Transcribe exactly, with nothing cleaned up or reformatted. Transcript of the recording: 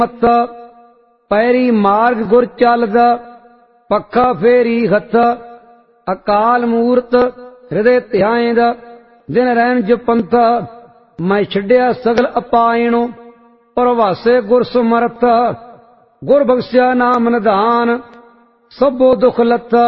मत पैरी मार्ग गुर चलदा पक्खा फेरी हथ अकाल मूरत हृदय ध्याएंदा दिन रैन जपंथा मैं छड्या सगल अपायणो प्रवासे गुर सुमरथ गुर बख्शिया नाम निधान सबो दुख लथा